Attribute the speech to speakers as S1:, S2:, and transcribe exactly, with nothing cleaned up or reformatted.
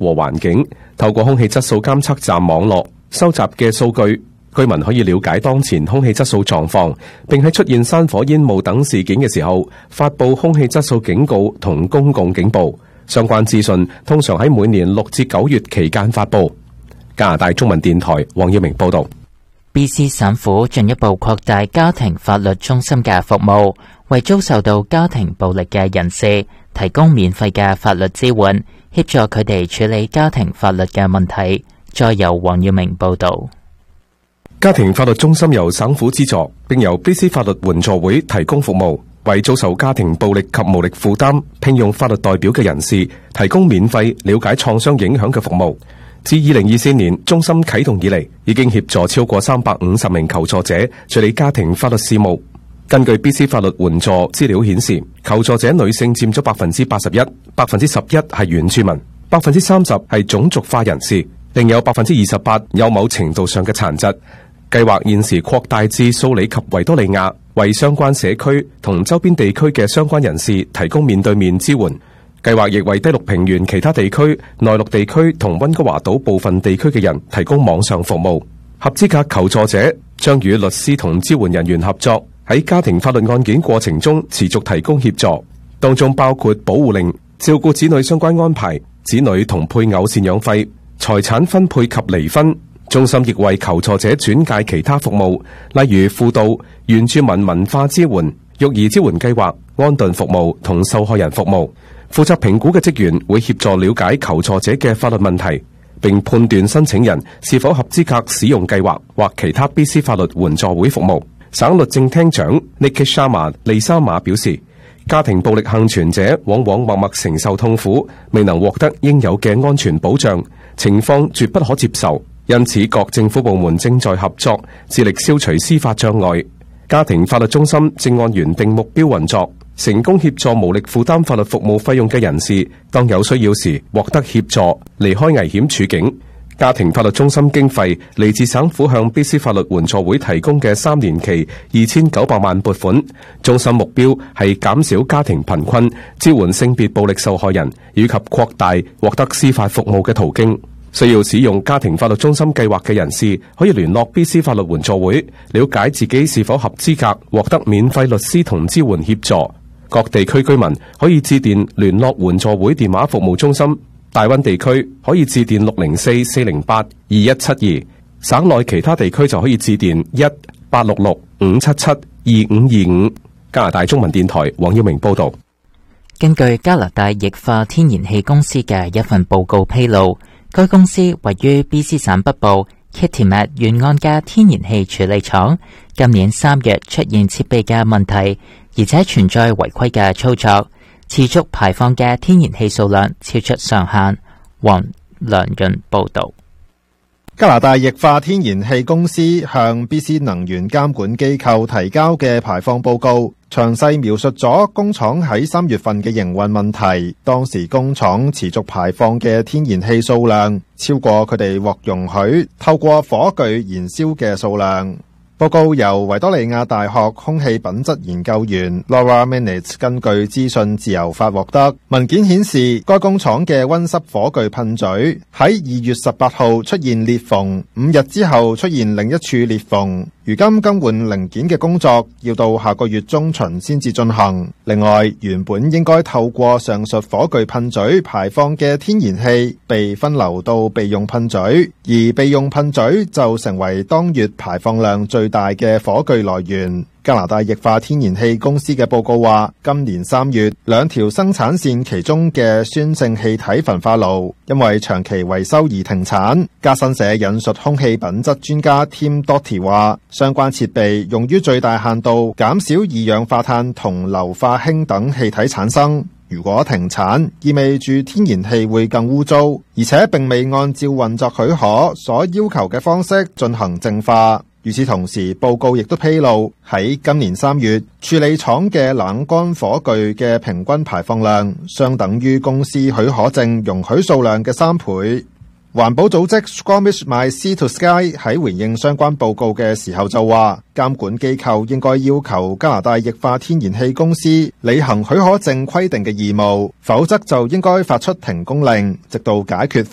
S1: 和環境。透過空氣質素監測站網絡收集嘅數據，居民可以了解當前空氣質素狀況，並喺出現山火煙霧等事件嘅時候發佈空氣質素警告同公共警報。相關資訊通常喺每年六至九月期間發佈。加拿大中文電台黃耀明報道。
S2: B C 省府進一步擴大家庭法律中心嘅服務，為遭受到家庭暴力嘅人士提供免費嘅法律支援，協助佢哋處理家庭法律嘅問題。再由黃耀明報道。
S1: 家庭法律中心由省府資助，並由 B C 法律援助會提供服務，為遭受家庭暴力及無力負擔聘用法律代表嘅人士提供免費了解創傷影響嘅服務。自二零二四年中心啟動以嚟，已經協助超過三百五十名求助者處理家庭法律事務。根據 B C 法律援助資料顯示，求助者女性佔咗百分之八十一，百分之十一係原住民，百分之三十係種族化人士，另有百分之二十八有某程度上嘅殘疾。計劃現時擴大至蘇里及維多利亞，為相關社區同周邊地區嘅相關人士提供面對面支援。計劃亦為低陸平原其他地區、內陸地區同溫哥華島部分地區嘅人提供網上服務。合資格求助者將與律師同支援人員合作，喺家庭法律案件過程中持續提供協助，當中包括保護令、照顧子女相關安排、子女同配偶贍養費、財產分配及離婚。中心亦為求助者轉介其他服務，例如輔導、原住民文化支援、育兒支援計劃、安頓服務同受害人服務。負責評估嘅職員會協助了解求助者嘅法律問題，並判斷申請人是否合資格使用計劃或其他 B C 法律援助會服務。省律政廳長 Nikki Sharma 利沙馬表示，家庭暴力幸存者往往默默承受痛苦，未能獲得應有嘅安全保障，情況絕不可接受。因此，各政府部門正在合作，致力消除司法障礙。家庭法律中心正按原定目標運作，成功協助無力負擔法律服務費用嘅人士，當有需要時獲得協助，離開危險處境。家庭法律中心經費嚟自省府向 B C 法律援助會提供嘅三年期二千九百萬撥款。中心目標係減少家庭貧困、支援性別暴力受害人，以及擴大獲得司法服務嘅途徑。需要使用家庭法律中心計劃嘅人士，可以聯絡 B C 法律援助會，了解自己是否合資格獲得免費律師同支援協助。各地區居民可以致電聯絡援助會電話服務中心，大溫地區可以致電六零四四零八二一七二，省內其他地區就可以致電一八六六五七七二五二五。加拿大中文電台黃耀明報道。
S2: 根據加拿大液化天然氣公司嘅一份報告披露，該公司位於 B C 省北部 Kitimat 沿岸嘅天然氣處理廠，今年三月出現設備嘅問題，而且存在違規嘅操作，持續排放嘅天然氣數量超出上限。黃良潤報道。
S3: 加拿大液化天然氣公司向 B C 能源監管機構提交嘅排放報告，詳細描述咗工廠喺三月份嘅營運問題。當時工廠持續排放嘅天然氣數量超過佢哋獲容許透過火炬燃燒嘅數量。報告由維多利亞大學空氣品質研究員 Laura Minitz 根據資訊自由法獲得。文件顯示，該工廠嘅溫室火炬噴嘴喺二月十八號出現裂縫，五日之後出現另一處裂縫。如今更換零件嘅工作要到下個月中旬先至進行。另外，原本應該透過上述火炬噴嘴排放嘅天然氣被分流到備用噴嘴，而備用噴嘴就成為當月排放量最大嘅火炬來源。加拿大液化天然氣公司嘅報告話，今年三月兩條生產線其中嘅酸性氣體焚化爐因為長期維修而停產。加新社引述空氣品質專家 Tim Doty 話，相關設備用於最大限度減少二氧化碳同硫化氫等氣體產生。如果停產，意味住天然氣會更污糟，而且並未按照運作許可所要求嘅方式進行淨化。與此同時，報告亦都披露，喺今年三月，處理廠嘅冷乾火炬嘅平均排放量相等於公司許可證容許數量嘅三倍。環保組織 Squamish My Sea to Sky 喺回應相關報告嘅時候就話，監管機構應該要求加拿大液化天然氣公司履行許可證規定嘅義務，否則就應該發出停工令，直到解決